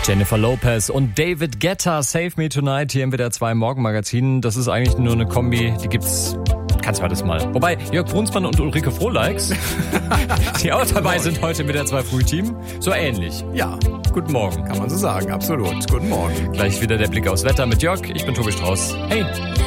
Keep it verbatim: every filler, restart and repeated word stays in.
Jennifer Lopez und David Guetta, Save Me Tonight, hier im W D R zwei Morgenmagazin. Das ist eigentlich nur eine Kombi, die gibt's, kannst du das mal. Wobei, Jörg Brunsmann und Ulrike Frohleix, die auch dabei sind heute im W D R zwei Frühteam, so ähnlich. Ja, Guten Morgen. kann man so sagen, absolut. Guten Morgen. Gleich wieder der Blick aufs Wetter mit Jörg. Ich bin Tobi Strauß. Hey.